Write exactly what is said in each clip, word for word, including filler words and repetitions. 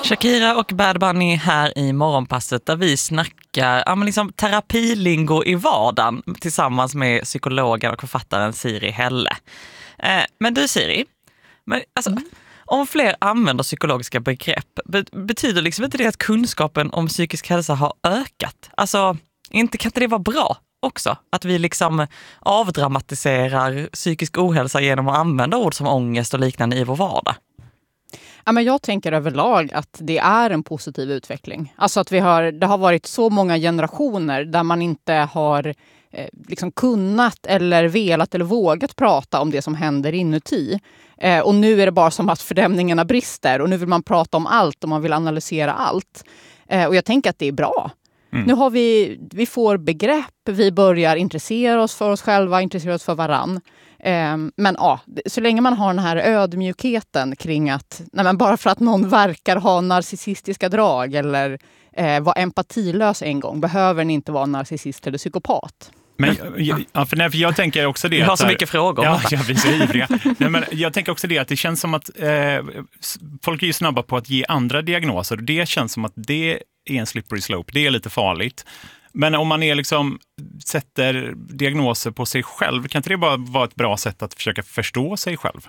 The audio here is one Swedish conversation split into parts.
Shakira och Bad Bunny här i Morgonpasset där vi snackar ja, men liksom terapilingo i vardagen tillsammans med psykologen och författaren Siri Helle. Eh, men du Siri, men alltså, mm. om fler använder psykologiska begrepp, be- betyder liksom inte det att kunskapen om psykisk hälsa har ökat? Alltså, inte, kan inte det vara bra också? Att vi liksom avdramatiserar psykisk ohälsa genom att använda ord som ångest och liknande i vår vardag? Ja, men jag tänker överlag att det är en positiv utveckling. Alltså att vi har, det har varit så många generationer där man inte har eh, liksom kunnat eller velat eller vågat prata om det som händer inuti. Eh, och nu är det bara som att fördämningarna brister och nu vill man prata om allt och man vill analysera allt. Eh, och jag tänker att det är bra. Mm. Nu har vi, vi får begrepp, vi börjar intressera oss för oss själva, intressera oss för varann. Men ja, så länge man har den här ödmjukheten kring att nej men bara för att någon verkar ha narcissistiska drag eller eh, vara empatilös en gång behöver den inte vara narcissist eller psykopat. Men ja, för, nej, för jag tänker också det. Vi har så mycket frågor. Ja, ja, vi är så ivriga. Nej, men jag tänker också det att det känns som att eh, folk är ju snabba på att ge andra diagnoser. Det känns som att det är en slippery slope. Det är lite farligt. Men om man är liksom, sätter diagnoser på sig själv, kan inte det bara vara ett bra sätt att försöka förstå sig själv?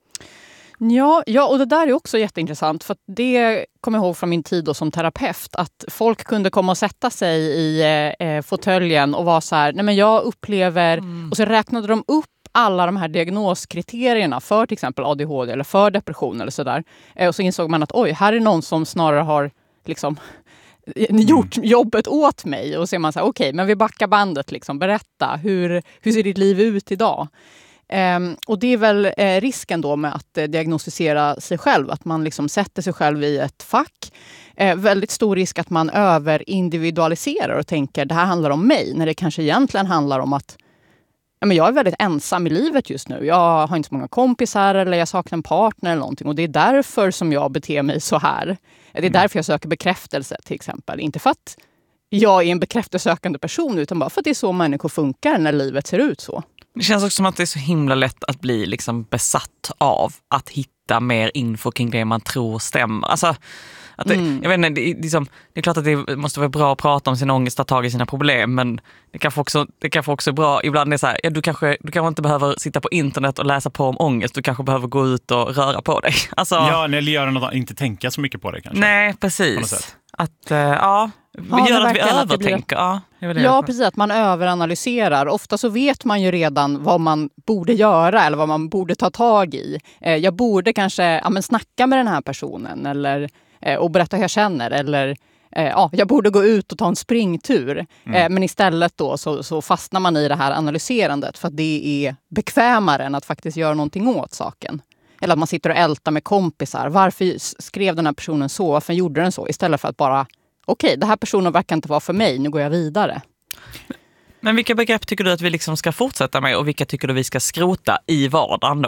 Ja, ja, och det där är också jätteintressant. För att det kommer jag ihåg från min tid då som terapeut. Att folk kunde komma och sätta sig i eh, fåtöljen och vara så här, nej men jag upplever... Mm. Och så räknade de upp alla de här diagnoskriterierna för till exempel A D H D eller för depression eller sådär. Eh, och så insåg man att oj, här är någon som snarare har liksom... gjort jobbet åt mig och ser man så här, okej, okay, men vi backar bandet liksom, berätta, hur, hur ser ditt liv ut idag? Um, och det är väl eh, risken då med att eh, diagnostisera sig själv, att man liksom sätter sig själv i ett fack. Eh, väldigt stor risk att man överindividualiserar och tänker, det här handlar om mig, när det kanske egentligen handlar om att ja, men jag är väldigt ensam i livet just nu. Jag har inte så många kompisar eller jag saknar en partner eller någonting. Och det är därför som jag beter mig så här. Det är därför jag söker bekräftelse till exempel. Inte för att jag är en bekräftelsesökande person utan bara för att det är så människor funkar när livet ser ut så. Det känns också som att det är så himla lätt att bli liksom besatt av att hitta mer info kring det man tror stämmer. Alltså, att det, mm. jag vet inte, det, är liksom, det är klart att det måste vara bra att prata om sin ångest, ta tag i sina problem, men det kanske också, det kanske också är bra, ibland är det så här, ja, du, kanske, du kanske inte behöver sitta på internet och läsa på om ångest, du kanske behöver gå ut och röra på dig. Alltså, ja, eller göra något, inte tänka så mycket på det kanske. Nej, precis. Att, uh, ja, vi ja, gör att vi Blir... övertänker. Ja, det det ja precis, att man överanalyserar. Ofta så vet man ju redan vad man borde göra eller vad man borde ta tag i. Eh, jag borde kanske ja, men snacka med den här personen eller, eh, och berätta hur jag känner. Eller eh, ja, jag borde gå ut och ta en springtur. Mm. Eh, men istället då så, så fastnar man i det här analyserandet för att det är bekvämare än att faktiskt göra någonting åt saken. Eller att man sitter och ältar med kompisar. Varför skrev den här personen så? Varför gjorde den så? Istället för att bara okej, okay, det här personen verkar inte vara för mig, nu går jag vidare. Men vilka begrepp tycker du att vi liksom ska fortsätta med och vilka tycker du vi ska skrota i vardagen då?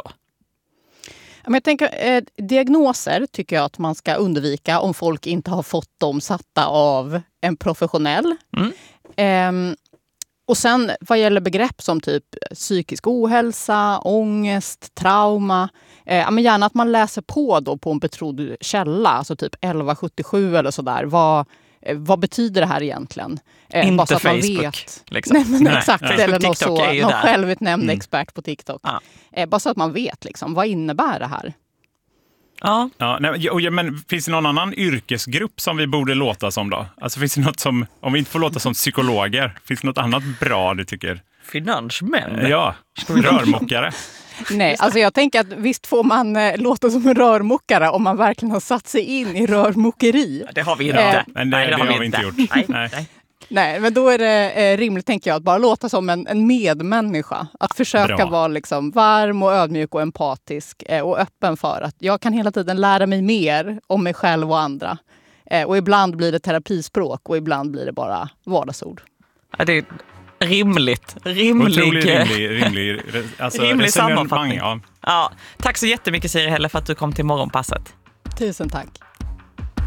Jag tänker, eh, diagnoser tycker jag att man ska undvika om folk inte har fått dem satta av en professionell. Mm. Eh, och sen vad gäller begrepp som typ psykisk ohälsa, ångest, trauma. Eh, men gärna att man läser på då på en betrodd källa, alltså typ elva sjuttiosju eller sådär. Vad, eh, vad betyder det här egentligen? Eh, Inte bara så att Facebook. Man vet. Liksom. Nej, men exakt, nej. eller någon, så, någon självutnämnd mm. expert på TikTok. Ah. Eh, bara så att man vet, liksom, vad innebär det här? Ja. Ja, nej, men finns det någon annan yrkesgrupp som vi borde låta som då? Alltså finns det något som, om vi inte får låta som psykologer, finns det något annat bra du tycker? Finansmän? Ja, rörmokare. Nej, alltså jag tänker att visst får man eh, låta som en rörmokare om man verkligen har satt sig in i rörmokeri. Det har vi inte. Eh, men det, nej, det, det har vi inte, inte gjort. Nej, nej. nej. Nej, men då är det eh, rimligt, tänker jag, att bara låta som en, en medmänniska. Att försöka Bra. vara liksom varm och ödmjuk och empatisk eh, och öppen för att jag kan hela tiden lära mig mer om mig själv och andra. Eh, och ibland blir det terapispråk och ibland blir det bara vardagsord. Ja, det är rimligt. Rimlig, rimlig, rimlig, alltså, rimlig sammanfattning. Ja. Ja, tack så jättemycket Siri Helle för att du kom till Morgonpasset. Tusen tack.